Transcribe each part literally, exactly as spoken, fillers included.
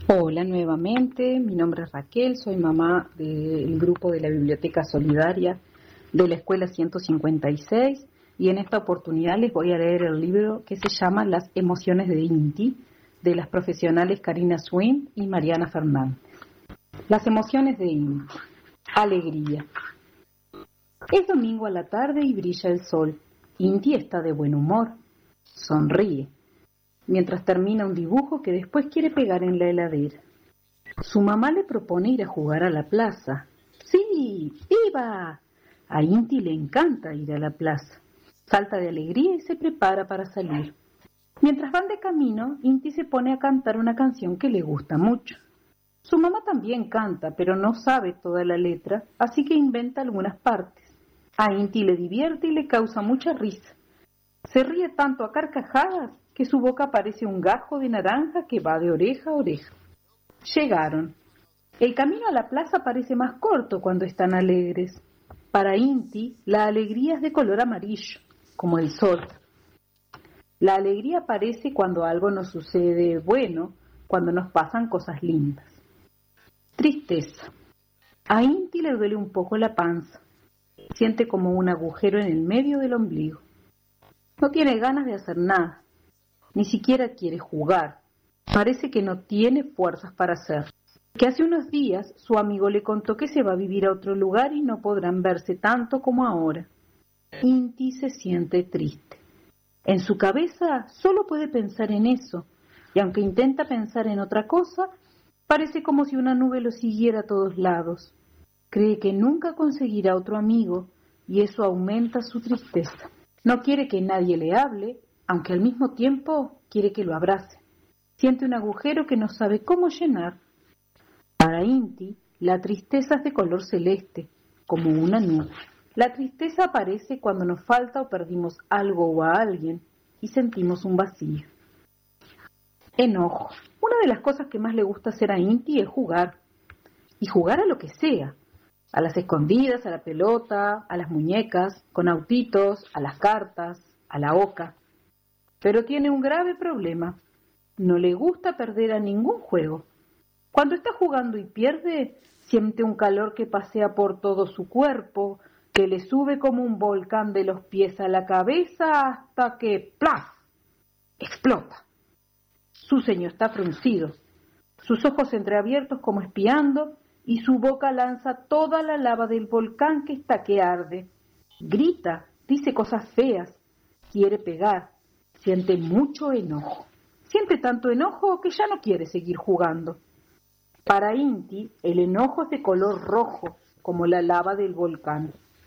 Hola nuevamente, mi nombre es Raquel, soy mamá del grupo de la Biblioteca Solidaria de la Escuela ciento cincuenta y seis y en esta oportunidad les voy a leer el libro que se llama Las emociones de Inti, de las profesionales Karina Swin y Mariana Fernández. Las emociones de Inti. Alegría. Es domingo a la tarde y brilla el sol. Inti está de buen humor. Sonríe mientras termina un dibujo que después quiere pegar en la heladera. Su mamá le propone ir a jugar a la plaza. ¡Sí! ¡Viva! A Inti le encanta ir a la plaza. Salta de alegría y se prepara para salir. Mientras van de camino, Inti se pone a cantar una canción que le gusta mucho. Su mamá también canta, pero no sabe toda la letra, así que inventa algunas partes. A Inti le divierte y le causa mucha risa. Se ríe tanto a carcajadas que su boca parece un gajo de naranja que va de oreja a oreja. Llegaron. El camino a la plaza parece más corto cuando están alegres. Para Inti, la alegría es de color amarillo, como el sol. La alegría aparece cuando algo nos sucede bueno, cuando nos pasan cosas lindas. Tristeza. A Inti le duele un poco la panza. Siente como un agujero en el medio del ombligo. No tiene ganas de hacer nada. Ni siquiera quiere jugar. Parece que no tiene fuerzas para hacer. Que hace unos días su amigo le contó que se va a vivir a otro lugar y no podrán verse tanto como ahora. Inti se siente triste. En su cabeza solo puede pensar en eso, y aunque intenta pensar en otra cosa, parece como si una nube lo siguiera a todos lados. Cree que nunca conseguirá otro amigo, y eso aumenta su tristeza. No quiere que nadie le hable, aunque al mismo tiempo quiere que lo abrace. Siente un agujero que no sabe cómo llenar. Para Inti, la tristeza es de color celeste, como una nube. La tristeza aparece cuando nos falta o perdimos algo o a alguien y sentimos un vacío. Enojo. Una de las cosas que más le gusta hacer a Inti es jugar. Y jugar a lo que sea. A las escondidas, a la pelota, a las muñecas, con autitos, a las cartas, a la oca. Pero tiene un grave problema. No le gusta perder a ningún juego. Cuando está jugando y pierde, siente un calor que pasea por todo su cuerpo, que le sube como un volcán de los pies a la cabeza hasta que ¡plaf! Explota. Su ceño está fruncido, sus ojos entreabiertos como espiando, y su boca lanza toda la lava del volcán que está que arde. Grita, dice cosas feas, quiere pegar, siente mucho enojo. Siente tanto enojo que ya no quiere seguir jugando. Para Inti, el enojo es de color rojo, como la lava del volcán.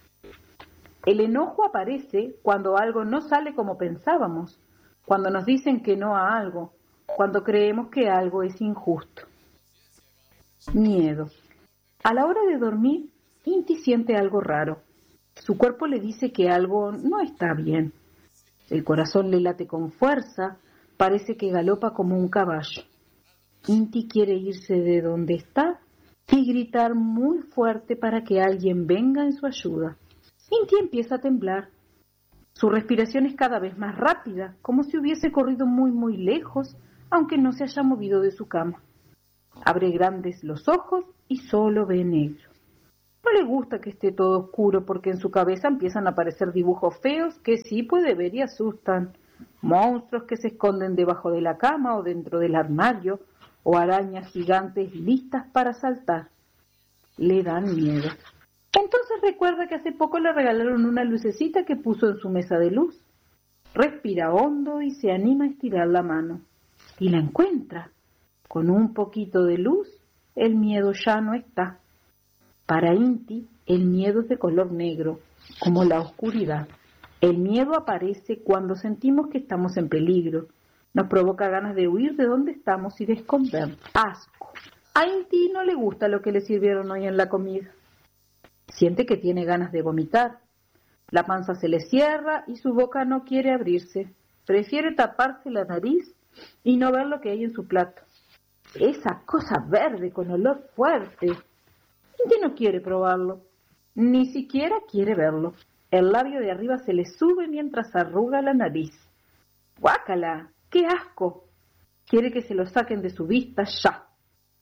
El enojo aparece cuando algo no sale como pensábamos, cuando nos dicen que no a algo, cuando creemos que algo es injusto. Miedo. A la hora de dormir, Inti siente algo raro. Su cuerpo le dice que algo no está bien. El corazón le late con fuerza, parece que galopa como un caballo. Inti quiere irse de donde está y gritar muy fuerte para que alguien venga en su ayuda. Inti empieza a temblar. Su respiración es cada vez más rápida, como si hubiese corrido muy muy lejos, aunque no se haya movido de su cama. Abre grandes los ojos y solo ve negro. No le gusta que esté todo oscuro porque en su cabeza empiezan a aparecer dibujos feos que sí puede ver y asustan. Monstruos que se esconden debajo de la cama o dentro del armario, o arañas gigantes listas para saltar. Le dan miedo. Entonces recuerda que hace poco le regalaron una lucecita que puso en su mesa de luz. Respira hondo y se anima a estirar la mano. Y la encuentra. Con un poquito de luz, el miedo ya no está. Para Inti, el miedo es de color negro, como la oscuridad. El miedo aparece cuando sentimos que estamos en peligro. Nos provoca ganas de huir de donde estamos y de escondernos. Asco. A Inti no le gusta lo que le sirvieron hoy en la comida. Siente que tiene ganas de vomitar. La panza se le cierra y su boca no quiere abrirse. Prefiere taparse la nariz y no ver lo que hay en su plato. Esa cosa verde con olor fuerte. Inti no quiere probarlo. Ni siquiera quiere verlo. El labio de arriba se le sube mientras arruga la nariz. ¡Guácala! ¡Qué asco! Quiere que se lo saquen de su vista ya.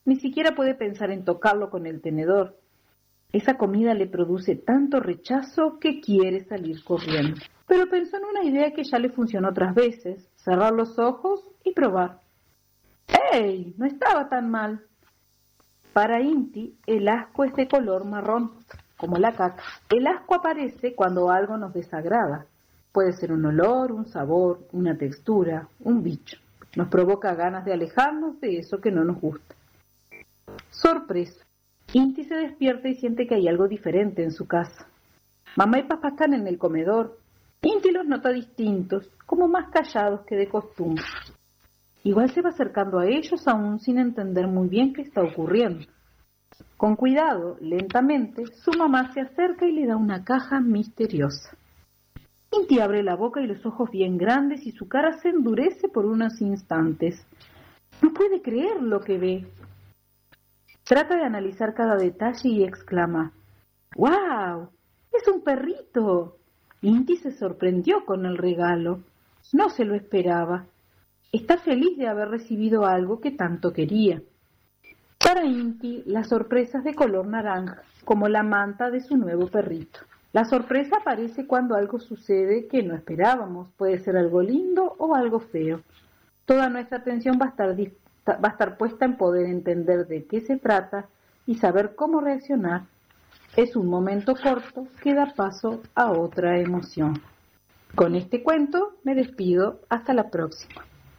Ni siquiera puede pensar en tocarlo con el tenedor. Esa comida le produce tanto rechazo que quiere salir corriendo. Pero pensó en una idea que ya le funcionó otras veces: cerrar los ojos y probar. ¡Ey! No estaba tan mal. Para Inti, el asco es de color marrón, como la caca. El asco aparece cuando algo nos desagrada. Puede ser un olor, un sabor, una textura, un bicho. Nos provoca ganas de alejarnos de eso que no nos gusta. Sorpresa. Inti se despierta y siente que hay algo diferente en su casa. Mamá y papá están en el comedor. Inti los nota distintos, como más callados que de costumbre. Igual se va acercando a ellos aún sin entender muy bien qué está ocurriendo. Con cuidado, lentamente, su mamá se acerca y le da una caja misteriosa. Inti abre la boca y los ojos bien grandes y su cara se endurece por unos instantes. No puede creer lo que ve. Trata de analizar cada detalle y exclama: ¡Guau! ¡Es un perrito! Inti se sorprendió con el regalo. No se lo esperaba. Está feliz de haber recibido algo que tanto quería. Para Inti, la sorpresa es de color naranja, como la manta de su nuevo perrito. La sorpresa aparece cuando algo sucede que no esperábamos. Puede ser algo lindo o algo feo. Toda nuestra atención va a estar dispuesta. va a estar puesta en poder entender de qué se trata y saber cómo reaccionar. Es un momento corto que da paso a otra emoción. Con este cuento me despido. Hasta la próxima.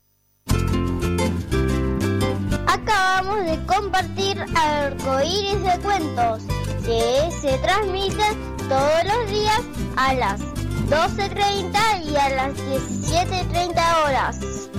Acabamos de compartir Arcoíris de Cuentos, que se transmite todos los días a las doce treinta y a las diecisiete treinta horas.